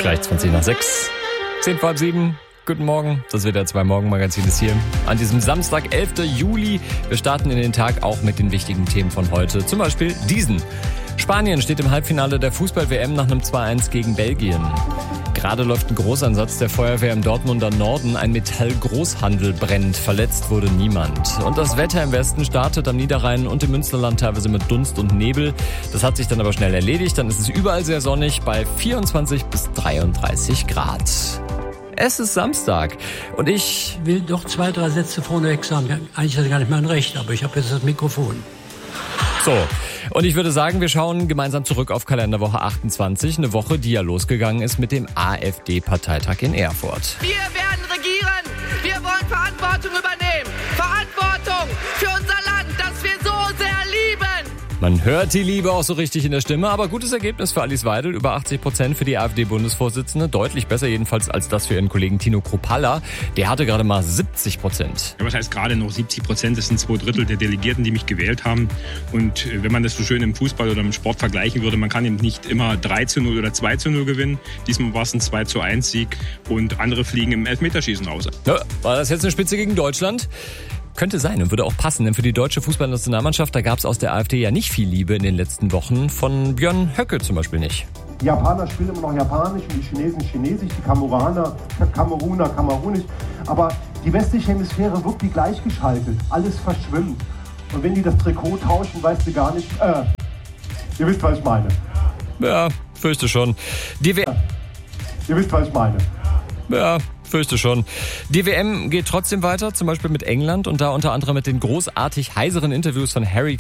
Gleich 20 nach 6. 10 vor halb 7. Guten Morgen, das WDR 2 Morgenmagazin ist hier. An diesem Samstag, 11. Juli. Wir starten in den Tag auch mit den wichtigen Themen von heute. Zum Beispiel diesen. Spanien steht im Halbfinale der Fußball-WM nach einem 2-1 gegen Belgien. Gerade läuft ein Großeinsatz der Feuerwehr im Dortmunder Norden. Ein Metallgroßhandel brennt. Verletzt wurde niemand. Und das Wetter im Westen startet am Niederrhein und im Münsterland teilweise mit Dunst und Nebel. Das hat sich dann aber schnell erledigt. Dann ist es überall sehr sonnig bei 24 bis 33 Grad. Es ist Samstag und ich will doch 2, 3 Sätze vorneweg sagen. Eigentlich ist das gar nicht mein Recht, aber ich habe jetzt das Mikrofon. So, und ich würde sagen, wir schauen gemeinsam zurück auf Kalenderwoche 28. Eine Woche, die ja losgegangen ist mit dem AfD-Parteitag in Erfurt. Wir werden regieren. Wir wollen Verantwortung übernehmen. Verantwortung für unser Land, das wir so sehr lieben. Man hört die Liebe auch so richtig in der Stimme, aber gutes Ergebnis für Alice Weidel, über 80% für die AfD-Bundesvorsitzende, deutlich besser jedenfalls als das für ihren Kollegen Tino Kruppalla, der hatte gerade mal 70%. Ja, was heißt gerade noch 70%? Das sind 2/3 der Delegierten, die mich gewählt haben. Und wenn man das so schön im Fußball oder im Sport vergleichen würde, man kann eben nicht immer 3-0 oder 2-0 gewinnen. Diesmal war es ein 2-1 Sieg und andere fliegen im Elfmeterschießen raus. Ja, war das jetzt eine Spitze gegen Deutschland? Könnte sein und würde auch passen, denn für die deutsche Fußballnationalmannschaft, da gab es aus der AfD ja nicht viel Liebe in den letzten Wochen. Von Björn Höcke zum Beispiel nicht. Die Japaner spielen immer noch Japanisch und die Chinesen Chinesisch, die Kameruner Kamerunisch. Aber die westliche Hemisphäre wird wie gleichgeschaltet. Alles verschwimmt. Und wenn die das Trikot tauschen, weißt du gar nicht... ihr wisst, was ich meine. Ja, fürchte schon. ihr wisst, was ich meine. Ja, fürchte schon. Die WM geht trotzdem weiter, zum Beispiel mit England und da unter anderem mit den großartig heiseren Interviews von Harry